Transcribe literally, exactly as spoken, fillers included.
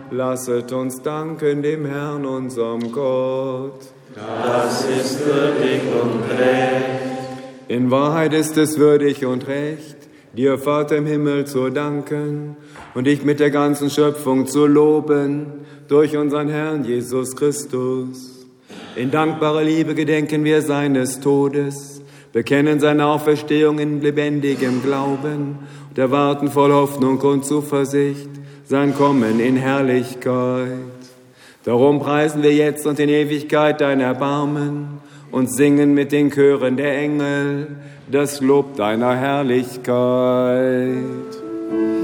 Lasset uns danken dem Herrn, unserem Gott. Das ist würdig und recht. In Wahrheit ist es würdig und recht, dir, Vater im Himmel, zu danken und dich mit der ganzen Schöpfung zu loben, durch unseren Herrn Jesus Christus. In dankbarer Liebe gedenken wir seines Todes, bekennen seine Auferstehung in lebendigem Glauben und erwarten voll Hoffnung und Zuversicht sein Kommen in Herrlichkeit. Darum preisen wir jetzt und in Ewigkeit dein Erbarmen und singen mit den Chören der Engel das Lob deiner Herrlichkeit.